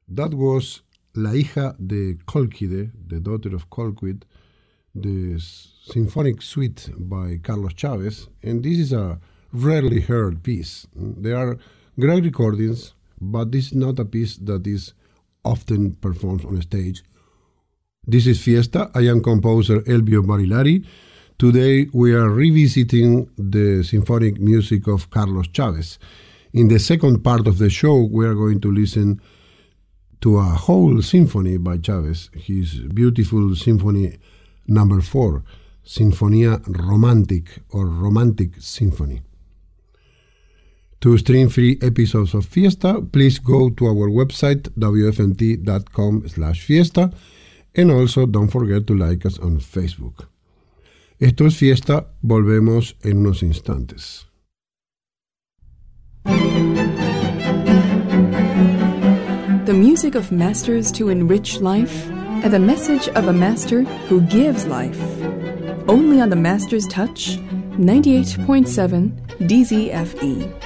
That was La hija de Colquide, the daughter of Colquid, the symphonic suite by Carlos Chavez, and this is a rarely heard piece. There are great recordings, but this is not a piece that is often performed on stage. This is Fiesta. I am composer Elvio Barilari. Today we are revisiting the symphonic music of Carlos Chavez. In the second part of the show, we are going to listen to a whole symphony by Chavez, his beautiful symphony number 4, Sinfonia Romantic or Romantic Symphony. To stream free episodes of Fiesta, please go to our website wfmt.com/fiesta, and also don't forget to like us on Facebook. Esto es Fiesta, volvemos en unos instantes. The music of masters to enrich life, and the message of a master who gives life. Only on the Master's Touch, 98.7 DZFE.